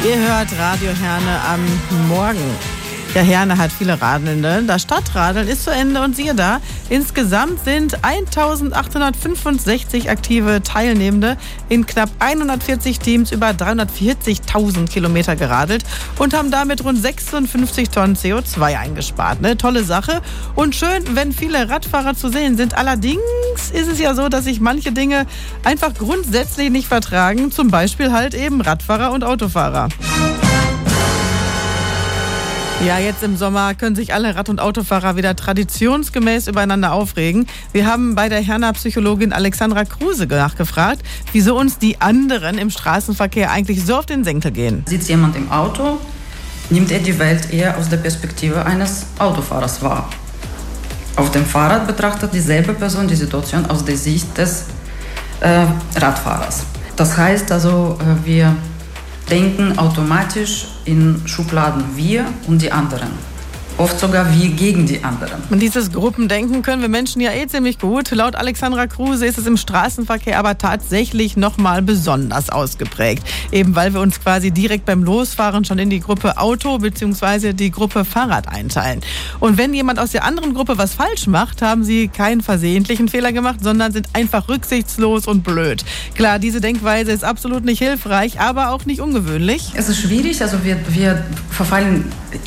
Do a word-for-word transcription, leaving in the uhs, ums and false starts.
Ihr hört Radio Herne am Morgen. Ja, Herne hat viele Radelnde. Das Stadtradeln ist zu Ende und siehe da, insgesamt sind eintausendachthundertfünfundsechzig aktive Teilnehmende in knapp hundertvierzig Teams über dreihundertvierzigtausend Kilometer geradelt und haben damit rund sechsundfünfzig Tonnen C O zwei eingespart. Ne? Tolle Sache und schön, wenn viele Radfahrer zu sehen sind. Allerdings ist es ja so, dass sich manche Dinge einfach grundsätzlich nicht vertragen. Zum Beispiel halt eben Radfahrer und Autofahrer. Ja, jetzt im Sommer können sich alle Rad- und Autofahrer wieder traditionsgemäß übereinander aufregen. Wir haben bei der Herner Psychologin Alexandra Kruse nachgefragt, wieso uns die anderen im Straßenverkehr eigentlich so auf den Senkel gehen. Sitzt jemand im Auto, nimmt er die Welt eher aus der Perspektive eines Autofahrers wahr. Auf dem Fahrrad betrachtet dieselbe Person die Situation aus der Sicht des äh, Radfahrers. Das heißt also, äh, wir denken automatisch in Schubladen wir und die anderen. Oft sogar wir gegen die anderen. Und dieses Gruppendenken können wir Menschen ja eh ziemlich gut. Laut Alexandra Kruse ist es im Straßenverkehr aber tatsächlich nochmal besonders ausgeprägt. Eben weil wir uns quasi direkt beim Losfahren schon in die Gruppe Auto bzw. die Gruppe Fahrrad einteilen. Und wenn jemand aus der anderen Gruppe was falsch macht, haben sie keinen versehentlichen Fehler gemacht, sondern sind einfach rücksichtslos und blöd. Klar, diese Denkweise ist absolut nicht hilfreich, aber auch nicht ungewöhnlich. Es ist schwierig, also wir, wir verfallen